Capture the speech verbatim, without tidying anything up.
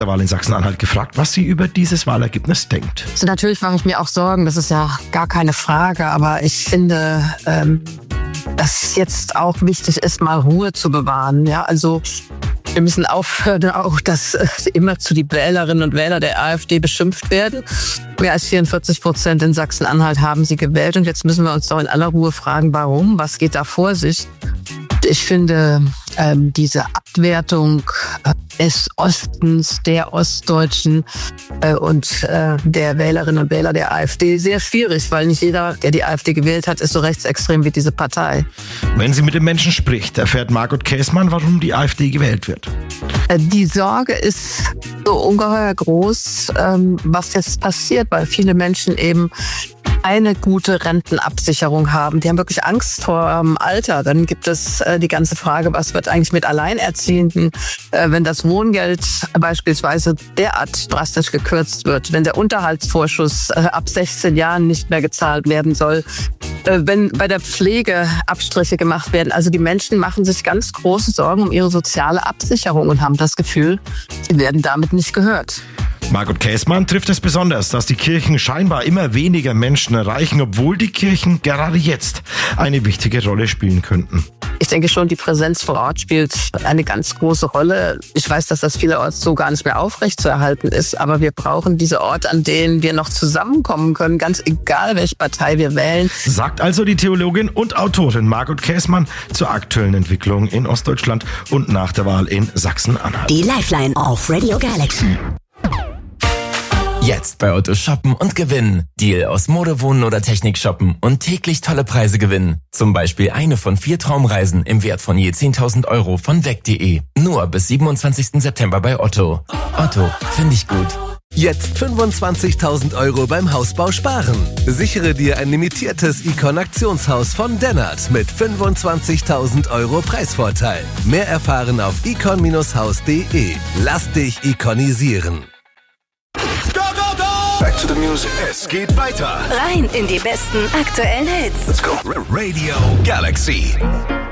der Wahl in Sachsen-Anhalt gefragt, was sie über dieses Wahlergebnis denkt. Also natürlich mache ich mir auch Sorgen, das ist ja gar keine Frage, aber ich finde, ähm, dass jetzt auch wichtig ist, mal Ruhe zu bewahren. Ja, also wir müssen aufhören, auch dass äh, immer zu die Wählerinnen und Wähler der AfD beschimpft werden. Mehr als vierundvierzig Prozent in Sachsen-Anhalt haben sie gewählt und jetzt müssen wir uns doch in aller Ruhe fragen, warum, was geht da vor sich? Ich finde ähm, diese Abwertung des Ostens, der Ostdeutschen äh, und äh, der Wählerinnen und Wähler der AfD sehr schwierig, weil nicht jeder, der die AfD gewählt hat, ist so rechtsextrem wie diese Partei. Wenn sie mit den Menschen spricht, erfährt Margot Käßmann, warum die AfD gewählt wird. Äh, die Sorge ist so ungeheuer groß, ähm, was jetzt passiert, weil viele Menschen eben eine gute Rentenabsicherung haben. Die haben wirklich Angst vor ähm, Alter. Dann gibt es äh, die ganze Frage, was wird eigentlich mit Alleinerziehenden, äh, wenn das Wohngeld beispielsweise derart drastisch gekürzt wird, wenn der Unterhaltsvorschuss äh, ab sechzehn Jahren nicht mehr gezahlt werden soll, äh, wenn bei der Pflege Abstriche gemacht werden. Also die Menschen machen sich ganz große Sorgen um ihre soziale Absicherung und haben das Gefühl, sie werden damit nicht gehört. Margot Käßmann trifft es besonders, dass die Kirchen scheinbar immer weniger Menschen erreichen, obwohl die Kirchen gerade jetzt eine wichtige Rolle spielen könnten. Ich denke schon, die Präsenz vor Ort spielt eine ganz große Rolle. Ich weiß, dass das vielerorts so gar nicht mehr aufrechtzuerhalten ist, aber wir brauchen diese Orte, an denen wir noch zusammenkommen können, ganz egal, welche Partei wir wählen. Sagt also die Theologin und Autorin Margot Käßmann zur aktuellen Entwicklung in Ostdeutschland und nach der Wahl in Sachsen-Anhalt. Die Lifeline auf Radio Galaxy. Jetzt bei Otto shoppen und gewinnen. Deal aus Mode, Wohnen oder Technik shoppen und täglich tolle Preise gewinnen. Zum Beispiel eine von vier Traumreisen im Wert von je zehntausend Euro von weg punkt de. Nur bis siebenundzwanzigsten September bei Otto. Otto, finde ich gut. Jetzt fünfundzwanzigtausend Euro beim Hausbau sparen. Sichere dir ein limitiertes Icon-Aktionshaus von Dennert mit fünfundzwanzigtausend Euro Preisvorteil. Mehr erfahren auf icon Bindestrich haus punkt de. Lass dich ikonisieren. Back to the music. Es geht weiter. Rein in die besten aktuellen Hits. Let's go. Radio Galaxy.